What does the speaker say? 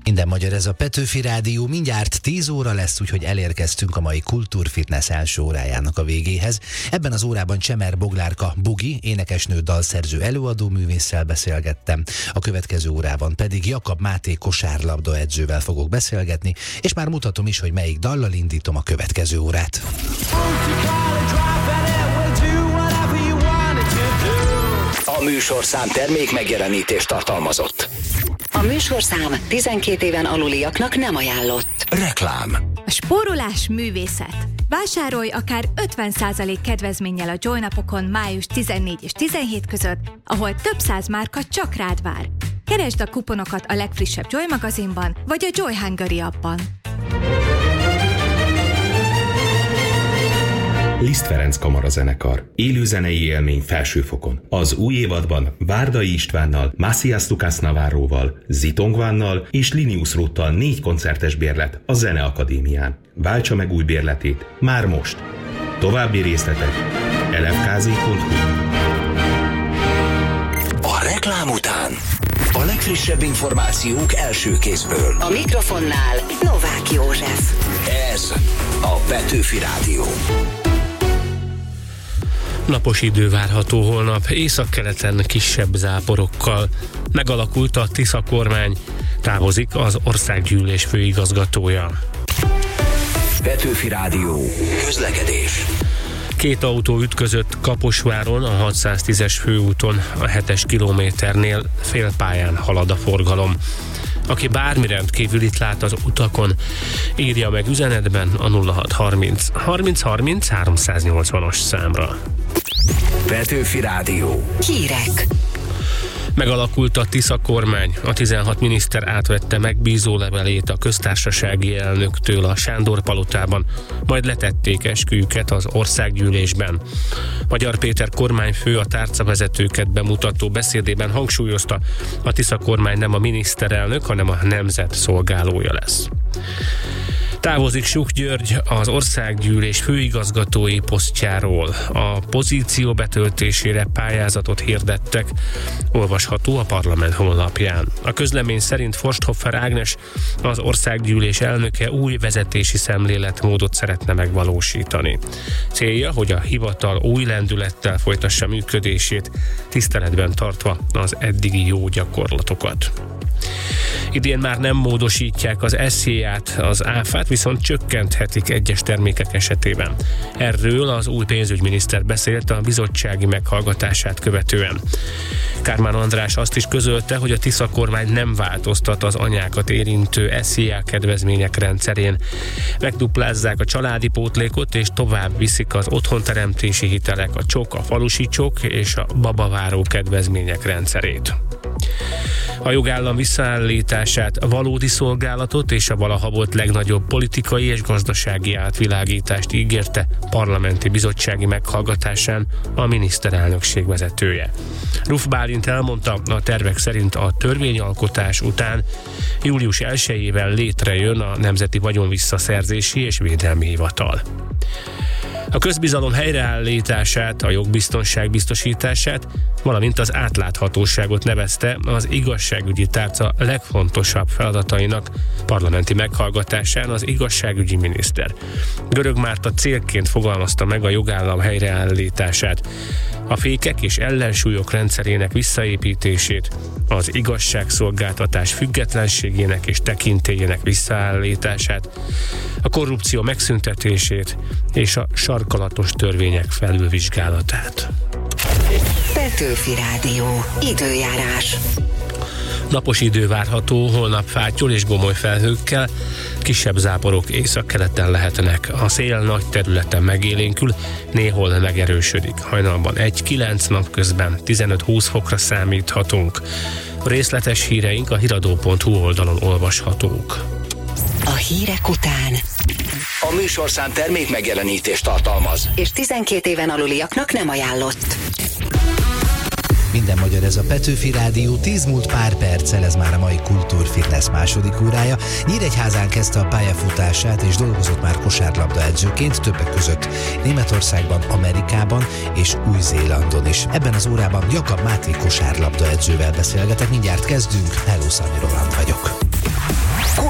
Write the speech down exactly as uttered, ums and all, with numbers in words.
Minden magyar, ez a Petőfi Rádió, mindjárt tíz óra lesz, úgyhogy elérkeztünk a mai Kultúrfitness első órájának a végéhez. Ebben az órában Csemer Boglárka Bugi, énekesnő, dalszerző, előadó művésszel beszélgettem. A következő órában pedig Jakab Máté kosárlabda edzővel fogok beszélgetni, és már mutatom is, hogy melyik dallal indítom a következő órát. A műsorszám termék megjelenítést tartalmazott. A műsorszám tizenkét éven aluliaknak nem ajánlott. Reklám. A spórolás művészet. Vásárolj akár ötven százalék kedvezménnyel a Joy napokon május tizennégy és tizenhét között, ahol több száz márka csak rád vár. Keresd a kuponokat a legfrissebb Joy magazinban, vagy a Joy Hungary appban. Liszt Ferenc kamarazenekar. Élőzenei élmény felsőfokon. Az új évadban Várdai Istvánnal, Macias Lucas Navarróval, Zitongvánnal és Linius Ruttal négy koncertes bérlet a Zeneakadémián. Váltsa meg új bérletét már most. További részletek el ef ká zé pont hu. A reklám után a legfrissebb információk első kézből. A mikrofonnál Novák József. Ez a Petőfi Rádió. Napos idő várható holnap, északkeleten kisebb záporokkal. Megalakult a Tisza kormány, távozik az országgyűlés főigazgatója. Petőfi Rádió. Közlekedés. Két autó ütközött Kaposváron, a hatszáztízes főúton, a hetes kilométernél félpályán halad a forgalom. Aki bármi rendkívülit lát az utakon, írja meg üzenetben a nulla hat harminc harminc harminc háromszáznyolcvanas számra. Petőfi Rádió. Hírek. Megalakult a Tisza kormány. A tizenhat miniszter átvette megbízó levelét a köztársasági elnöktől a Sándor palotában, majd letették esküjüket az országgyűlésben. Magyar Péter kormányfő a tárcavezetőket bemutató beszédében hangsúlyozta, a Tisza kormány nem a miniszterelnök, hanem a nemzet szolgálója lesz. Távozik Suk György az országgyűlés főigazgatói posztjáról. A pozíció betöltésére pályázatot hirdettek, olvasható a parlament honlapján. A közlemény szerint Forsthoffer Ágnes, az országgyűlés elnöke új vezetési szemléletmódot szeretne megvalósítani. Célja, hogy a hivatal új lendülettel folytassa működését, tiszteletben tartva az eddigi jó gyakorlatokat. Idén már nem módosítják az es jé á-t, az áfát viszont csökkenthetik egyes termékek esetében. Erről az új pénzügyminiszter beszélt a bizottsági meghallgatását követően. Kármán András azt is közölte, hogy a Tisza kormány nem változtat az anyákat érintő es jé á kedvezmények rendszerén. Megduplázzák a családi pótlékot és tovább viszik az otthonteremtési hitelek, a csok, a falusi csok és a babaváró kedvezmények rendszerét. A jogállam visszaállítását, valódi szolgálatot és a valaha volt legnagyobb politikai és gazdasági átvilágítást ígérte parlamenti bizottsági meghallgatásán a miniszterelnökség vezetője. Ruf Bálint elmondta, a tervek szerint a törvényalkotás után július elsejével létrejön a Nemzeti Vagyonvisszaszerzési és Védelmi Hivatal. A közbizalom helyreállítását, a jogbiztonság biztosítását, valamint az átláthatóságot nevezte az igazságügyi tárca legfontosabb feladatainak parlamenti meghallgatásán az igazságügyi miniszter. Görög Márta célként fogalmazta meg a jogállam helyreállítását, a fékek és ellensúlyok rendszerének visszaépítését, az igazságszolgáltatás függetlenségének és tekintélyének visszaállítását, a korrupció megszüntetését és a sarkalatos törvények felülvizsgálatát. Petőfi Rádió. Időjárás. Napos idő várható, holnap fátyol és gomoly felhőkkel, kisebb záporok északkeleten lehetnek. A szél nagy területen megélénkül, néhol megerősödik. Hajnalban egy kilenc, napközben tizenöt-húsz fokra számíthatunk. A részletes híreink a hiradó pont hu oldalon olvashatók. A hírek után A műsorszám termék megjelenítést tartalmaz, és tizenkét éven aluliaknak nem ajánlott. Minden magyar, ez a Petőfi Rádió, tíz múlt pár perccel, ez már a mai Kultúrfitness második órája. Nyíregyházán kezdte a pályafutását, és dolgozott már kosárlabda edzőként, többek között Németországban, Amerikában és Új-Zélandon is. Ebben az órában Jakab Máté kosárlabda edzővel beszélgetek, mindjárt kezdünk. Hello, Szanyi Roland vagyok.